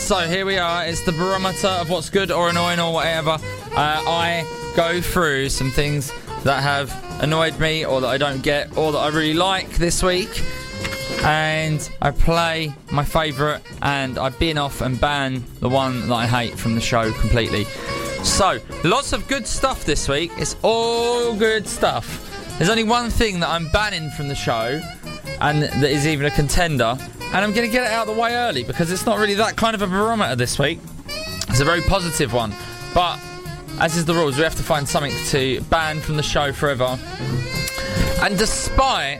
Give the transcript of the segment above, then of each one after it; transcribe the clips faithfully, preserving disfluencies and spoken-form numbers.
So here we are. It's the barometer of what's good or annoying or whatever. Uh, I go through some things that have annoyed me or that I don't get or that I really like this week. And I play my favourite and I bin off and ban the one that I hate from the show completely. So, lots of good stuff this week. It's all good stuff. There's only one thing that I'm banning from the show, and that is even a contender, and I'm going to get it out of the way early because it's not really that kind of a barometer this week. It's a very positive one, but as is the rules, we have to find something to ban from the show forever. And despite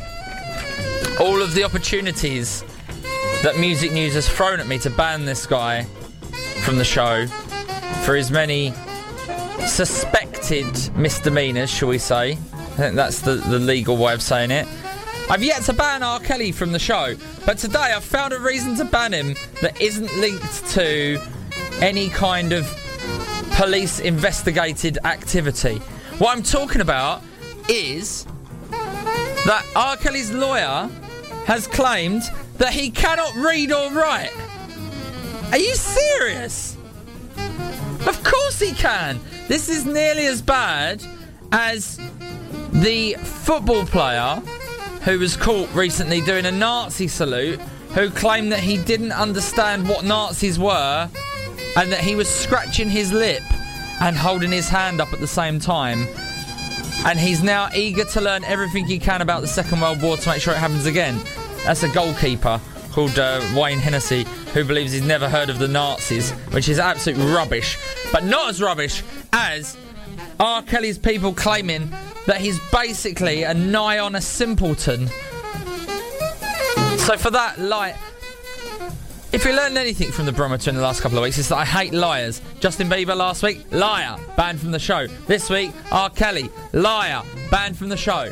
all of the opportunities that Music News has thrown at me to ban this guy from the show for his many suspected misdemeanours, shall we say, I think that's the, the legal way of saying it, I've yet to ban R. Kelly from the show, but today I've found a reason to ban him that isn't linked to any kind of police investigated activity. What I'm talking about is that R. Kelly's lawyer has claimed that he cannot read or write. Are you serious? Of course he can. This is nearly as bad as the football player who was caught recently doing a Nazi salute, who claimed that he didn't understand what Nazis were and that he was scratching his lip and holding his hand up at the same time. And he's now eager to learn everything he can about the Second World War to make sure it happens again. That's a goalkeeper called uh, Wayne Hennessy, who believes he's never heard of the Nazis, which is absolute rubbish. But not as rubbish as R. Kelly's people claiming that he's basically a nigh on a simpleton. So for that, like, if we learned anything from the barometer in the last couple of weeks, it's that I hate liars. Justin Bieber last week, liar, banned from the show. This week, R. Kelly, liar, banned from the show.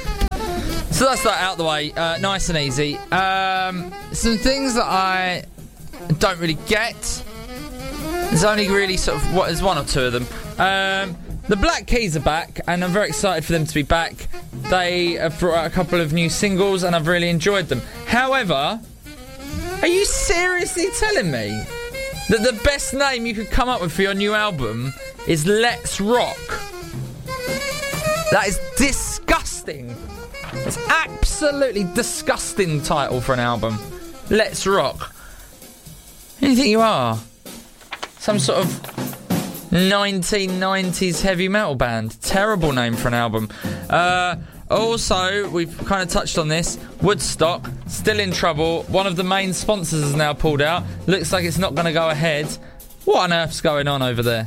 So that's that out of the way, uh, nice and easy. Um, some things that I don't really get. There's only really sort of, what, there's one or two of them. Um, the Black Keys are back, and I'm very excited for them to be back. They have brought out a couple of new singles, and I've really enjoyed them. However, are you seriously telling me that the best name you could come up with for your new album is Let's Rock? That is disgusting. It's absolutely disgusting title for an album. Let's Rock. Who do you think you are? Some sort of nineteen nineties heavy metal band. Terrible name for an album. Uh, also, we've kind of touched on this. Woodstock, still in trouble. One of the main sponsors has now pulled out. Looks like it's not going to go ahead. What on earth's going on over there?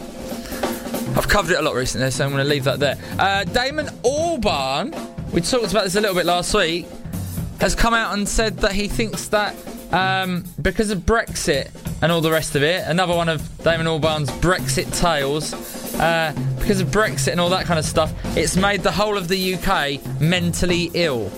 I've covered it a lot recently, so I'm going to leave that there. Uh, Damon Albarn, we talked about this a little bit last week, has come out and said that he thinks that um, because of Brexit and all the rest of it, another one of Damon Albarn's Brexit tales, uh, because of Brexit and all that kind of stuff, it's made the whole of the U K mentally ill.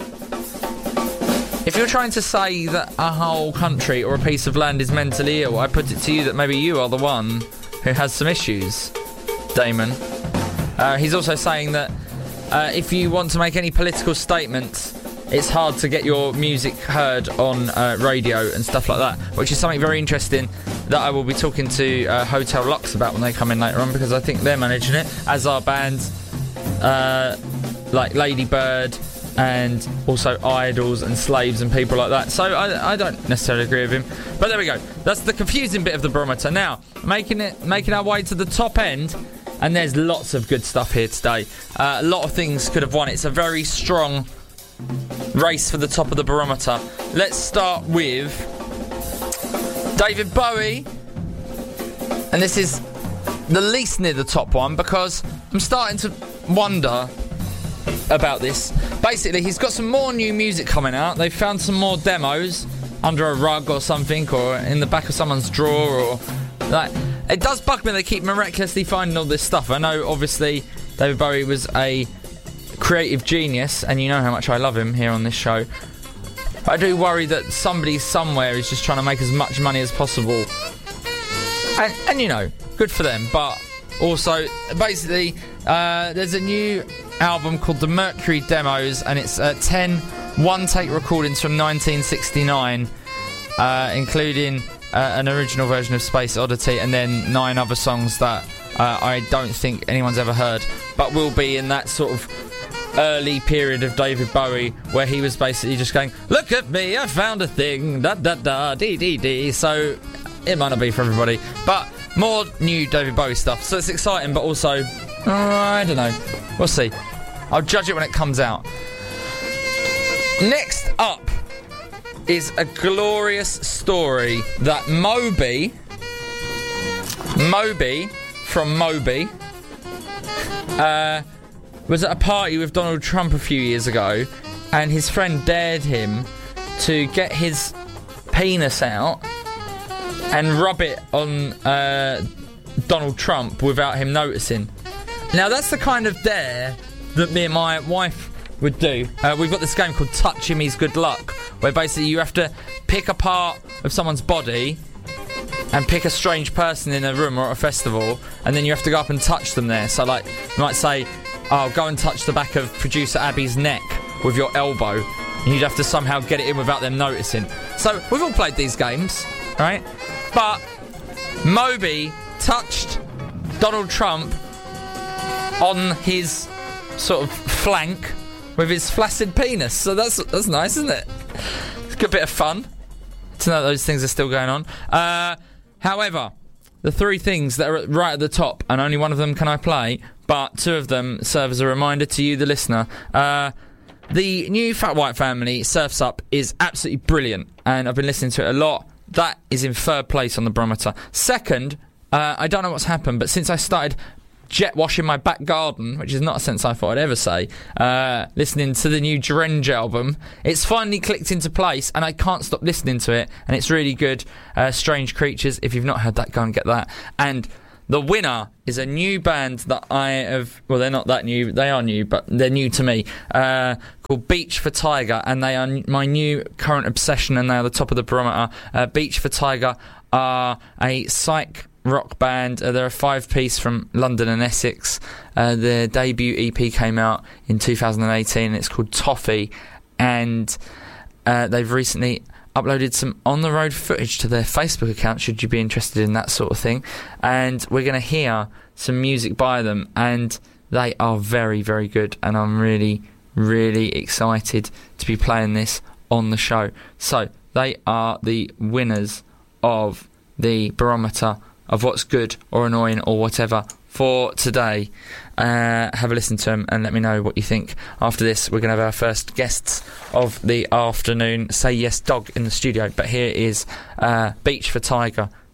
If you're trying to say that a whole country or a piece of land is mentally ill, I put it to you that maybe you are the one who has some issues, Damon. Uh, he's also saying that uh, if you want to make any political statements, it's hard to get your music heard on uh, radio and stuff like that, which is something very interesting that I will be talking to uh, Hotel Lux about when they come in later on, because I think they're managing it, as are bands uh, like Lady Bird and also Idols and Slaves and people like that. So I, I don't necessarily agree with him, but there we go. That's the confusing bit of the barometer. Now, making it making our way to the top end, and there's lots of good stuff here today. Uh, a lot of things could have won. It's a very strong race for the top of the barometer. Let's start with David Bowie, and this is the least near the top one because I'm starting to wonder about this. Basically, he's got some more new music coming out. They've found some more demos under a rug or something, or in the back of someone's drawer, or like. It does bug me they keep miraculously finding all this stuff. I know, obviously, David Bowie was a creative genius, and you know how much I love him here on this show. But I do worry that somebody somewhere is just trying to make as much money as possible. And, and you know, good for them. But also, basically, uh, there's a new album called The Mercury Demos, and it's uh, ten one-take recordings from nineteen sixty-nine, uh, including uh, an original version of Space Oddity, and then nine other songs that uh, I don't think anyone's ever heard, but will be in that sort of early period of David Bowie where he was basically just going, look at me, I found a thing, da da da, dee dee dee. So it might not be for everybody, but more new David Bowie stuff. So it's exciting, but also, uh, I don't know. We'll see. I'll judge it when it comes out. Next up is a glorious story that Moby, Moby from Moby, uh, was at a party with Donald Trump a few years ago, and his friend dared him to get his penis out and rub it on uh, Donald Trump without him noticing. Now, that's the kind of dare that me and my wife would do. Uh, we've got this game called Touch Him, He's Good Luck, where basically you have to pick a part of someone's body and pick a strange person in a room or at a festival, and then you have to go up and touch them there. So, like, you might say, oh, go and touch the back of producer Abby's neck with your elbow, and you'd have to somehow get it in without them noticing. So, we've all played these games, right? But Moby touched Donald Trump on his sort of flank with his flaccid penis. So that's that's nice, isn't it? It's a good bit of fun to know those things are still going on. Uh, however, the three things that are right at the top, and only one of them can I play, but two of them serve as a reminder to you, the listener. Uh, the new Fat White Family, Surf's Up, is absolutely brilliant, and I've been listening to it a lot. That is in third place on the barometer. Second, uh, I don't know what's happened, but since I started jet washing my back garden, which is not a sentence I thought I'd ever say, uh, listening to the new Drenge album, it's finally clicked into place, and I can't stop listening to it, and it's really good. uh, Strange Creatures, if you've not heard that, go and get that. And the winner is a new band that I have, well, they're not that new, they are new, but they're new to me, uh, called Beach for Tiger, and they are my new current obsession, and they are the top of the barometer. uh, Beach for Tiger are a psych rock band. Uh, they're a five-piece from London and Essex. Uh, their debut E P came out in two thousand eighteen. It's called Toffee, and uh, they've recently uploaded some on-the-road footage to their Facebook account, should you be interested in that sort of thing. And we're going to hear some music by them, and they are very, very good, and I'm really, really excited to be playing this on the show. So, they are the winners of the barometer of what's good or annoying or whatever for today. Uh, have a listen to them and let me know what you think. After this, we're going to have our first guests of the afternoon, Say Yes Dog, in the studio. But here is uh, Beach for Tiger